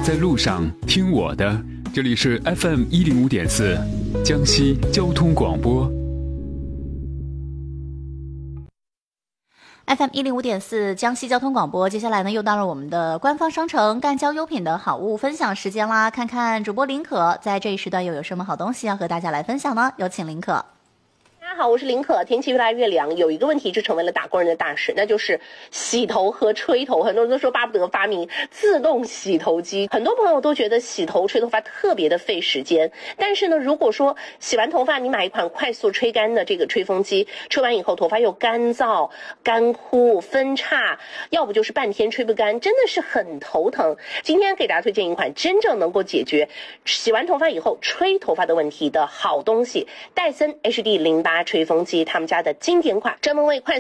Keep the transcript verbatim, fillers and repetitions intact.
在路上听我的，这里是 F M 一零五点四，江西交通广播。 F M 一零五点四江西交通广播，接下来呢又到了我们的官方商城赣交优品的好物分享时间啦！看看主播林可在这一时段又有什么好东西要和大家来分享呢？有请林可。 大家好，我是林可。天气越来越凉，有一个问题就成为了打工人的大事，那就是洗头和吹头。很多人都说巴不得发明自动洗头机，很多朋友都觉得洗头吹头发特别的费时间。但是呢，如果说洗完头发你买一款快速吹干的这个吹风机，吹完以后头发又干燥、干枯、分叉，要不就是半天吹不干，真的是很头疼。今天给大家推荐一款真正能够解决洗完头发以后吹头发的问题的好东西——戴森 H D 零八吹风机，他们家的经典款，专门为快